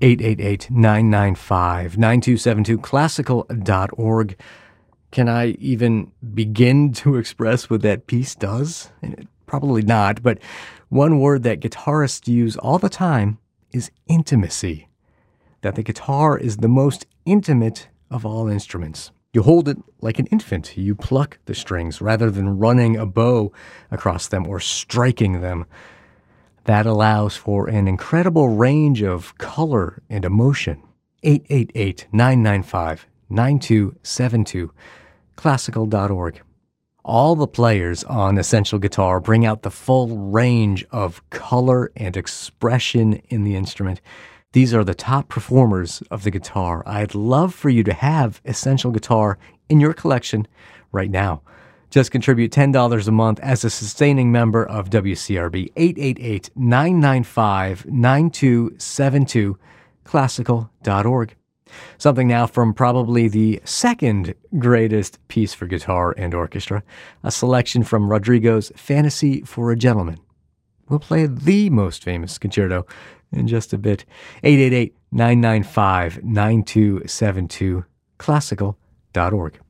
888-995-9272, classical.org. Can I even begin to express what that piece does? Probably not, but one word that guitarists use all the time is intimacy. That the guitar is the most intimate of all instruments. You hold it like an infant. You pluck the strings rather than running a bow across them or striking them. That allows for an incredible range of color and emotion. 888-995-9272, classical.org. All the players on Essential Guitar bring out the full range of color and expression in the instrument. These are the top performers of the guitar. I'd love for you to have Essential Guitar in your collection right now. Just contribute $10 a month as a sustaining member of WCRB. 888-995-9272, classical.org. Something now from probably the second greatest piece for guitar and orchestra, a selection from Rodrigo's Fantasy for a Gentleman. We'll play the most famous concerto in just a bit. 888-995-9272, classical.org.